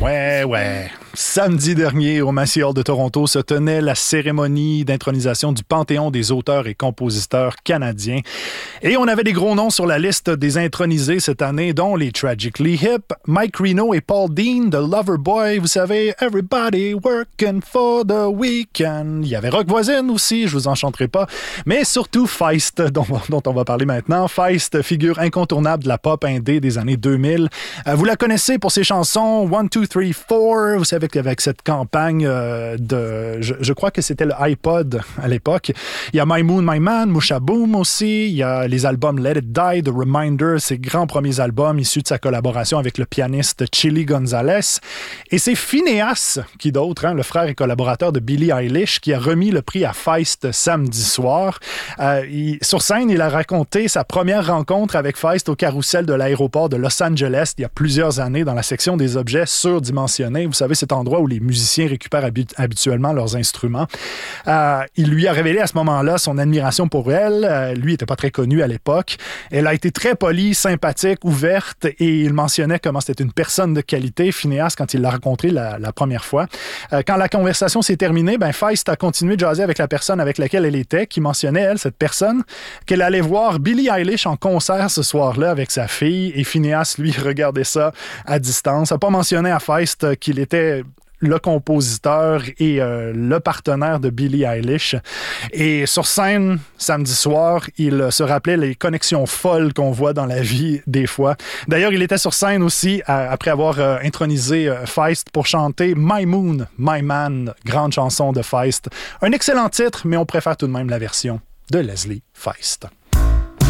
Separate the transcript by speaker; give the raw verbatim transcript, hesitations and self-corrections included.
Speaker 1: Ouais, ouais. Samedi dernier, au Massey Hall de Toronto, se tenait la cérémonie d'intronisation du Panthéon des auteurs et compositeurs canadiens. Et on avait des gros noms sur la liste des intronisés cette année, dont les Tragically Hip, Mike Reno et Paul Dean de Loverboy. Vous savez, Everybody Working for the Weekend. Il y avait Rock Voisine aussi, je vous en chanterai pas. Mais surtout Feist, dont, dont on va parler maintenant. Feist, figure incontournable de la pop indé des années deux mille. Euh, vous la connaissez pour ses chansons One, Two, Three, Four. Vous savez qu'avec cette campagne euh, de... Je, je crois que c'était le iPod à l'époque. Il y a My Moon, My Man, Musha Boom aussi. Il y a les albums Let It Die, The Reminder, ses grands premiers albums issus de sa collaboration avec le pianiste Chili Gonzalez. Et c'est Finneas, qui d'autre, hein, le frère et collaborateur de Billie Eilish, qui a remis le prix à Feist samedi soir. Euh, il, sur scène, il a raconté sa première rencontre avec Feist au carrousel de l'aéroport de Los Angeles il y a plusieurs années dans la section des objets surdimensionnés. Vous savez, cet endroit où les musiciens récupèrent habi- habituellement leurs instruments. Euh, il lui a révélé à ce moment-là son admiration pour elle. Euh, lui n'était pas très connu à l'époque. Elle a été très polie, sympathique, ouverte et il mentionnait comment c'était une personne de qualité, Finneas, quand il l'a rencontré la, la première fois. Euh, quand la conversation s'est terminée, ben Feist a continué de jaser avec la personne avec laquelle elle était, qui mentionnait, elle, cette personne, qu'elle allait voir Billie Eilish en concert ce soir-là avec sa fille et Finneas, lui, regardait ça à distance. Il n'a pas mentionné à Feist qu'il était le compositeur et euh, le partenaire de Billie Eilish. Et sur scène, samedi soir, il se rappelait les connexions folles qu'on voit dans la vie des fois. D'ailleurs, il était sur scène aussi, à, après avoir euh, intronisé euh, Feist pour chanter My Moon, My Man, grande chanson de Feist. Un excellent titre, mais on préfère tout de même la version de Leslie Feist.